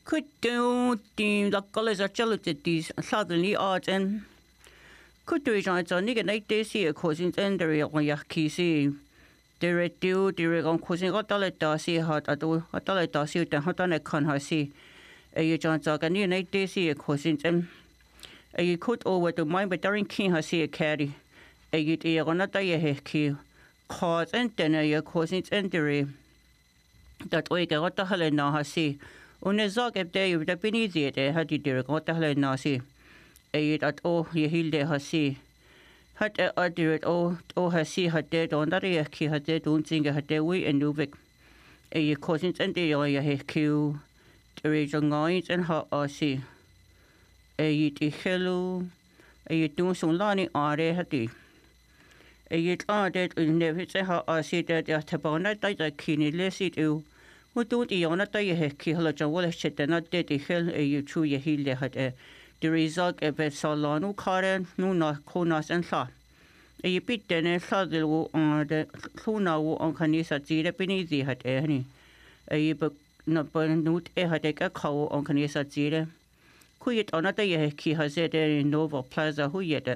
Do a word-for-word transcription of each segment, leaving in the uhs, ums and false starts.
Could do the college of chalities suddenly odds and could do it on its own. You can make this here, causing entry on your key. There do direct on causing what dollar does see hot at all, what dollar does you the hot on a con her see. A you John Zog and you make this here, causing them. A you could over to mine, but during king has see a carry. A you dear on a day a key. Cause and dinner your causing entry. That way, what the hell now has see. On a zog if they would have been easier, they had you direct what the hell now see. A at all, you heal there has see. Had a other at all, oh has see had dead on that a key had dead don't think had their way and Nuvik. A your cousins and they are your head kill. There is a noise and hot or see. A you the hello. A you do some learning are they had it. A you are dead in never say how I see that you have to burn that I keen less it you. Who don't you on a day head key hello John Wallace shit and not dead the hill a you true your heel there had a. The result of a salon, Karen, no, not Konas and Sa. A bit then a saddle on the Luna on Canisa Zira beneath had any. A book not burn note a had a cow on Canisa Zira. Quit on a day he has said in Nova Plaza who yet.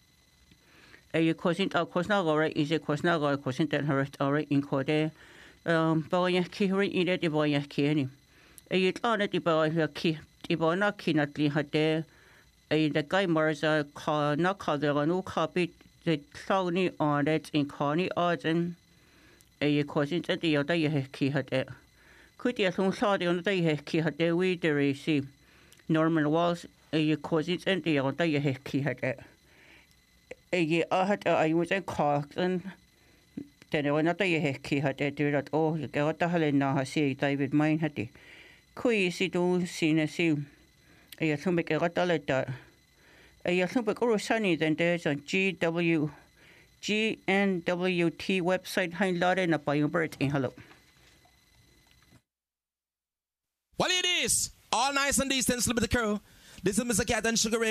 A cousin of Cosnagora is a Cosnaga cousin that her story in Code. Um, Boya Kiri in it, the boy Kenny. A yet on it, the boy her key. Ibona kinatli hade a the guy Marza call not call the no copy the Sony on it in Connie odds and a cousin at the other key hade. Could you soon saw the other key hade we the receive Norman Walls a cousin and the other key hade. A year I had I was a cock and then another key hade do that oh you got the hell now I see David mine had. Kui si do seen a see a yasumbic a rataleta. A yasumbic or sunny then there's a G W G N W T website hind lot and a bird in hello. Well, it is all nice and decent, slip of the curl. This is Mister Cat and Sugar Ray.